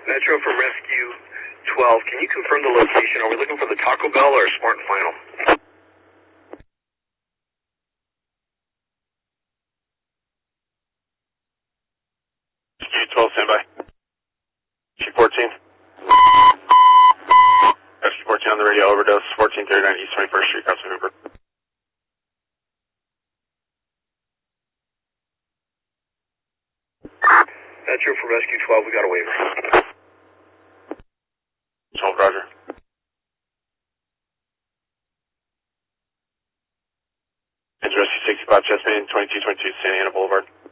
Metro from Rescue 12, can you confirm the location? Are we looking for the Taco Bell or Smart and Final? Rescue 12, standby. Rescue 14. Rescue 14 on the radio, overdose, 1439 East 21st Street, Council Hooper. Metro from Rescue 12, we got a waiver. 12, roger. Rescue 65, chest main, 2222 Santa Ana Boulevard.